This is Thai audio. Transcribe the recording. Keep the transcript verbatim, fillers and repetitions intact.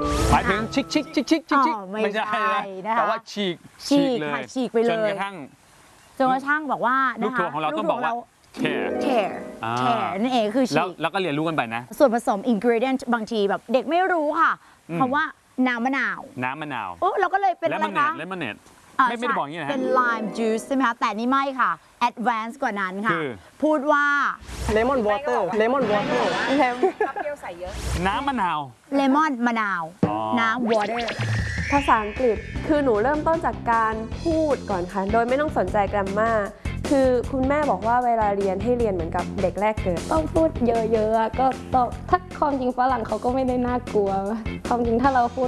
หมายถึงชิกชิกชิกชิกชิกชิกไม่ใช่นะคะแต่ว่าฉีกฉีกเลยฉีกไปเลยจนกระทั่งจนกระทั่งบอกว่าลูกทัวร์ของเราต้องบอกว่า care care care นั่นเองคือฉีกแล้วก็เรียนรู้กันไปนะส่วนผสม ingredient บางทีแบบเด็กไม่รู้ค่ะคำว่าน้ำมะนาวน้ำมะนาวโอ้เราก็เลยเป็นอะไรคะเลมอนเนดไม่ไม่ได้บอกอย่างนี้นะเป็น lime juice ใช่ไหมคะแต่นี่ไม่ค่ะ advanced กว่านั้นค่ะพูดว่า lemon water lemon water เปรี้ยวใส่เยอะน้ำมะนาว lemon มะนาวน้ำ water ภาษาอังกฤษคือหนูเริ่มต้นจากการพูดก่อนค่ะโดยไม่ต้องสนใจแกรมมาคือคุณแม่บอกว่าเวลาเรียนให้เรียนเหมือนกับเด็กแรกเกิดต้องพูดเยอะๆก็ต้องถ้าความจริงฝรั่งเขาก็ไม่ได้น่ากลัวความจริงถ้าเราพูด